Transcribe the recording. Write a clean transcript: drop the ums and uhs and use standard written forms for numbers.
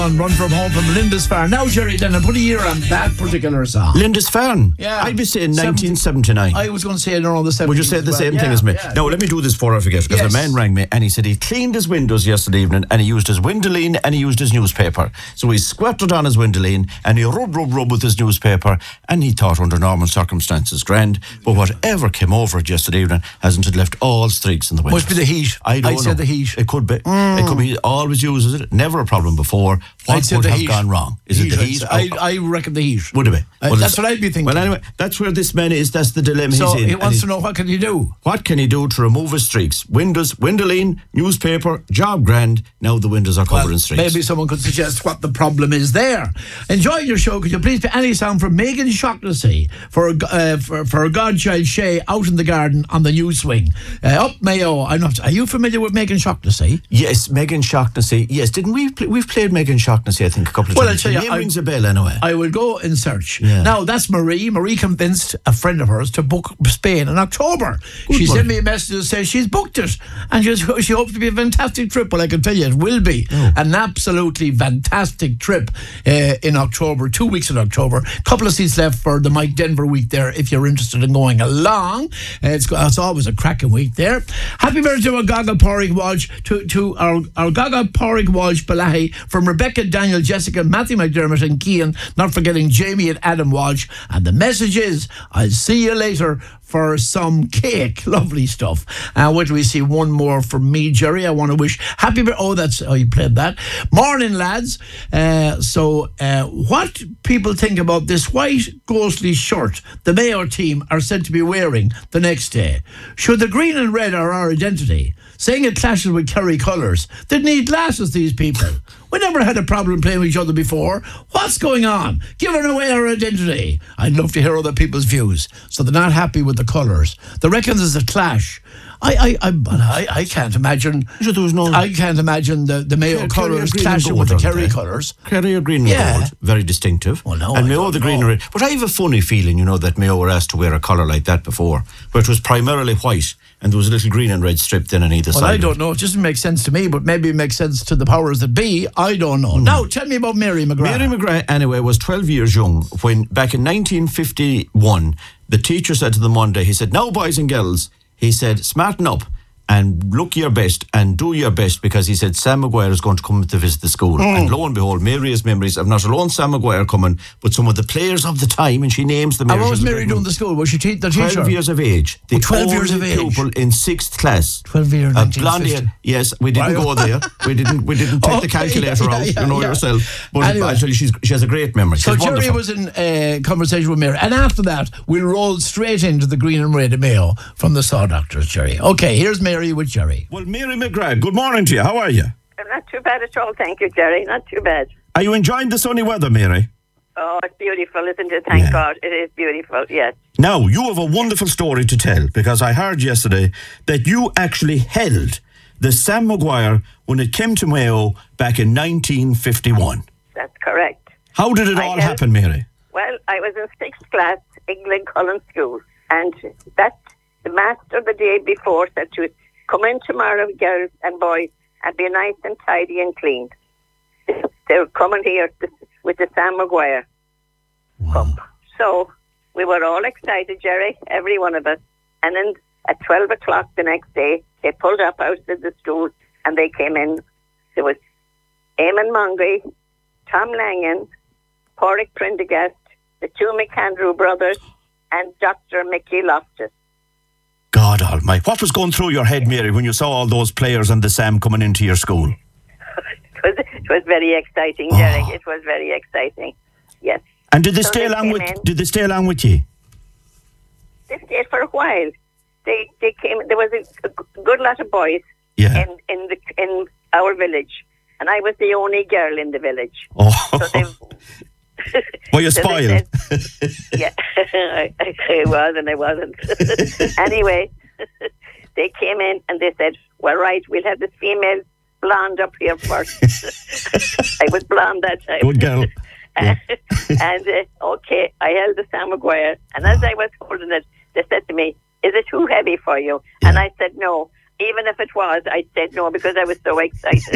On Run From Home from Lindisfarne. Now, Jerry, then I put a year on that particular song. Lindisfarne? Yeah. I'd be saying 1979. I was going to say around the 70s. Would you say the same thing as me? No, let me do this before I forget, because a man rang me and he said he cleaned his windows yesterday evening and he used his windowline and he used his newspaper. So he squatted on his windowline and he rub with his newspaper, and he thought under normal circumstances grand, but whatever came over it yesterday evening hasn't it left all streaks in the windows. Must be the heat. I don't know. said the heat. It could be. It could be. He always uses it. Never a problem before. What would have gone wrong? Is it the heat? I reckon the heat. Would it be? Well, that's what I'd be thinking. Well, anyway, that's where this man is. That's the dilemma he's in. So he wants to know, what can he do? What can he do to remove his streaks? Windows, windowline, newspaper, job grand. Now the windows are covered in streaks. Maybe someone could suggest what the problem is there. Enjoying your show. Could you please play any song from Megan Shaughnessy for a godchild Shay out in the garden on the new swing? Up Mayo. Are you familiar with Megan Shaughnessy? Yes, Megan Shaughnessy. Yes, didn't we've played Megan Shaughnessy, I think, a couple of times. Well, I'll tell you, it rings a bell anyway. I will go in search. Yeah. Now, that's Marie. Marie convinced a friend of hers to book Spain in October. She sent me a message that says she's booked it, and she hopes to be a fantastic trip. Well, I can tell you, it will be an absolutely fantastic trip in October, 2 weeks in October. Couple of seats left for the Mike Denver week there, if you're interested in going along. It's always a cracking week there. Happy birthday to our Gaga Porrig Walsh, to our Gaga Porrig Walsh Balahi, from Rebecca, Daniel, Jessica, Matthew McDermott and Cian, not forgetting Jamie and Adam Walsh. And the message is, I'll see you later for some cake. Lovely stuff. Wait till we see one more from me, Jerry. I want to wish happy birthday. You played that. Morning, lads. What people think about this white ghostly shirt the Mayo team are said to be wearing the next day? Sure, the green and red are our identity. Saying it clashes with Kerry colours. They need glasses, these people. We never had a problem playing with each other before. What's going on? Giving away our identity. I'd love to hear other people's views. So they're not happy with the colours. They reckon there's a clash. I can't imagine. I can't imagine the Mayo colours clashing with the Kerry colours. Kerry are green and gold, very distinctive. Well, no, and Mayo the green and red. But I have a funny feeling, that Mayo were asked to wear a colour like that before, where it was primarily white and there was a little green and red stripped in on either side. Well, I don't know. It doesn't make sense to me, but maybe it makes sense to the powers that be. I don't know. Now, tell me about Mary McGrath. Mary McGrath, anyway, was 12 years young when, back in 1951, the teacher said to them one day, he said, "Now, boys and girls," he said, "smarten up and look your best and do your best," because he said Sam Maguire is going to come to visit the school. And lo and behold, Mary has memories of not alone Sam Maguire coming, but some of the players of the time, and she names them. And what was Mary doing the school? Was she the teacher? 12 years of age. The 12 years of age. Pupil in 6th class. 12 years, 1950. Yes, we didn't go there. We didn't take the calculator out, yourself. But anyway, actually, she has a great memory. So Jerry was in conversation with Mary, and after that, we rolled straight into the green and red Mayo from the Saw Doctors, Jerry. Okay, here's Mary with Jerry. Well, Mary McGrath, good morning to you. How are you? Not too bad at all, thank you, Jerry. Not too bad. Are you enjoying the sunny weather, Mary? Oh, it's beautiful, isn't it? Thank God. It is beautiful, yes. Now, you have a wonderful story to tell, because I heard yesterday that you actually held the Sam Maguire when it came to Mayo back in 1951. That's correct. How did it all happen, Mary? Well, I was in 6th class, England Cullen School, and the master the day before said to us, "Come in tomorrow, girls and boys, and be nice and tidy and clean." They were coming here with the Sam Maguire cup. So we were all excited, Jerry, every one of us. And then at 12 o'clock the next day, they pulled up out of the school and they came in. There was Eamon Mongery, Tom Langan, Porrick Prendergast, the two McAndrew brothers, and Dr. Mickey Loftus. God almighty. What was going through your head, Mary, when you saw all those players and the Sam coming into your school? It was very exciting, Jerry. It was very exciting. Yes. And did they stay along with you? They stayed for a while. They came. There was a good lot of boys in our village, and I was the only girl in the village. Oh. So were you spoiled? Yeah, I was and I wasn't. Anyway, they came in and they said, "Well, right, we'll have this female blonde up here first." I was blonde that time. Good girl. Yeah. And okay, I held the Sam Maguire, and as I was holding it, they said to me, "Is it too heavy for you?" And I said no. Even if it was, I said no because I was so excited.